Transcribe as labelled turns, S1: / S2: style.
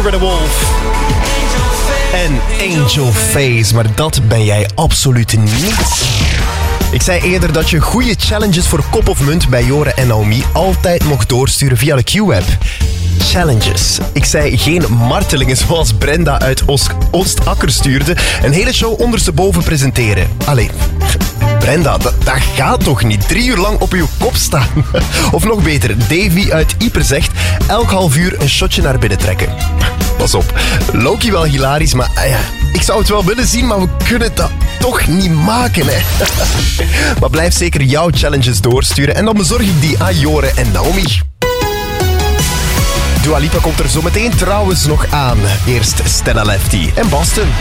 S1: The Wolf. En Angel Face, maar dat ben jij absoluut niet. Ik zei eerder dat je goede challenges voor kop of munt bij Jore en Naomi altijd mocht doorsturen via de Q-app. Challenges. Ik zei geen martelingen zoals Brenda uit Oostakker stuurde. Een hele show ondersteboven presenteren. Allee, Brenda, dat gaat toch niet? 3 uur lang op uw kop staan? Of nog beter, Davy uit Ieper zegt elk half uur een shotje naar binnen trekken. Pas op, Loki wel hilarisch, maar ik zou het wel willen zien, maar we kunnen dat toch niet maken, hè. Maar blijf zeker jouw challenges doorsturen en dan bezorg ik die aan Jore en Naomi. Dua Lipa komt er zo meteen trouwens nog aan. Eerst Stella Lefty en Boston.